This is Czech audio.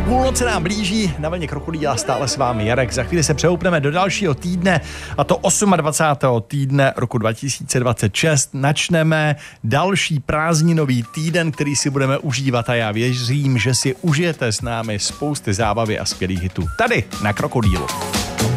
Půlnoc nám blíží, na vlně Krokodýla stále s vámi Jarek. Za chvíli se přehoupneme do dalšího týdne, a to 28. týdne roku 2026. Načneme další prázdninový týden, který si budeme užívat, a já věřím, že si užijete s námi spousty zábavy a skvělých hitů. Tady na Krokodýlu.